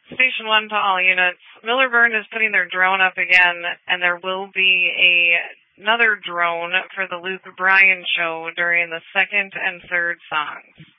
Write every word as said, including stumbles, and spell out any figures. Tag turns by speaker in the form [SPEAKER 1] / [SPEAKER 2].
[SPEAKER 1] Station one to all units. Miller Byrne is putting their drone up again, and there will be a, another drone for the Luke Bryan show during the second and third songs.